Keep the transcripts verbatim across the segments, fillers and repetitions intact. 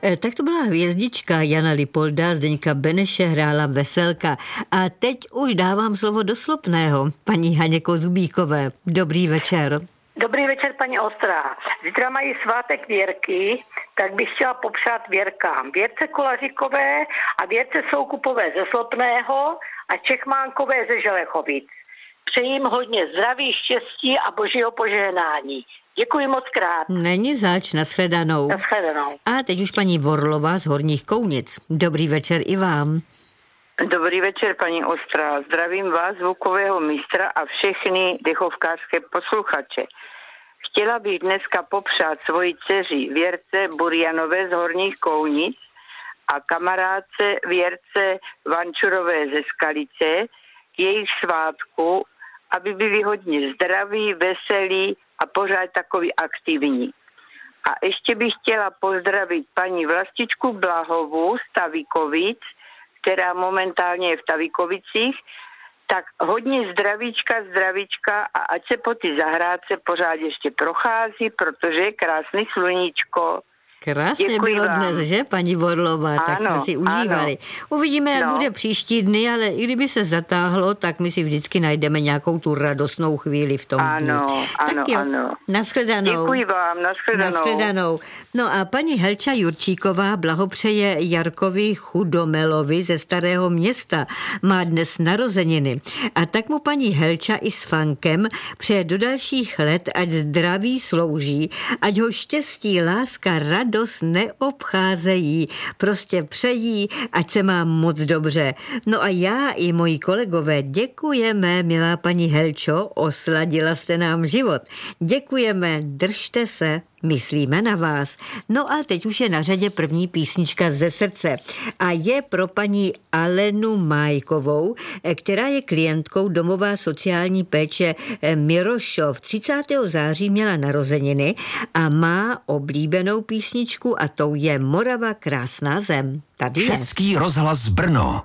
Tak to byla hvězdička Jana Lipolda, Zdeňka Beneše, hrála Veselka. A teď už dávám slovo do Slopného, paní Haně Kozubíkové. Dobrý večer. Dobrý večer, paní Ostrá. Zítra mají svátek Věrky, tak bych chtěla popřát Věrkám. Věrce Kolaříkové a Věrce Soukupové ze Slopného a Čechmánkové ze Želechovic. Přeji jim hodně zdraví, štěstí a božího požehnání. Děkuji moc krát. Není zač, nashledanou. Nashledanou. A teď už paní Vorlová z Horních Kounic. Dobrý večer i vám. Dobrý večer, paní Ostrá. Zdravím vás, zvukového mistra a všechny dechovkářské posluchače. Chtěla bych dneska popřát svoji dceři Věrce Burjanové z Horních Kounic a kamarádce Věrce Vančurové ze Skalice k jejich svátku, aby byli hodně zdraví, veselí a pořád takový aktivní. A ještě bych chtěla pozdravit paní Vlastičku Blahovou z Tavikovic, která momentálně je v Tavikovicích, tak hodně zdravíčka, zdravíčka a ať se po ty zahrádce pořád ještě prochází, protože je krásný sluníčko. Krásně Děkuji bylo vám. dnes, že, paní Vorlová, ano, tak jsme si užívali. Ano. Uvidíme, jak no. bude příští dny, ale i kdyby se zatáhlo, tak my si vždycky najdeme nějakou tu radostnou chvíli v tom ano, dni. Ano, tak jo, ano. Nashledanou. Děkuji vám, nashledanou. Nashledanou. No a paní Helča Jurčíková blahopřeje Jarkovi Chudomelovi ze Starého Města. Má dnes narozeniny. A tak mu paní Helča i s Fankem přeje do dalších let, ať zdraví slouží, ať ho štěstí, láska, radost dost neobcházejí, prostě přejí, ať se má moc dobře. No a já i moji kolegové děkujeme, milá paní Helčo, osladila jste nám život. Děkujeme, držte se, myslíme na vás. No a teď už je na řadě první písnička ze srdce a je pro paní Alenu Májkovou, která je klientkou domová sociální péče Mirošov. třicátého září měla narozeniny a má oblíbenou písničku a tou je Morava krásná zem. Tady je. Český rozhlas Brno.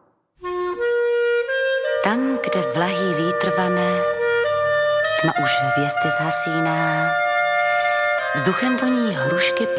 Tam, kde vlahý vítr vane, tma už hvězdy zhasíná, vzduchem voní hrušky